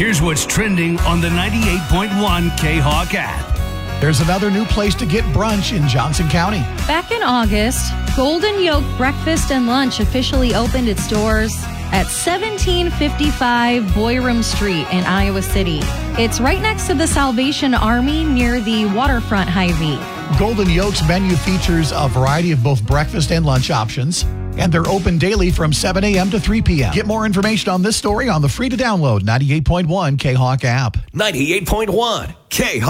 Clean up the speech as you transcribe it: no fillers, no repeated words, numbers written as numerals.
Here's what's trending on the 98.1 K-Hawk app. There's another new place to get brunch in Johnson County. Back in August, Golden Yoke Breakfast and Lunch officially opened its doors at 1755 Boyram Street in Iowa City. It's right next to the Salvation Army near the Waterfront Hy-Vee. Golden Yoke's menu features a variety of both breakfast and lunch options, and they're open daily from 7 a.m. to 3 p.m. Get more information on this story on the free-to-download 98.1 K-Hawk app. 98.1 K-Hawk.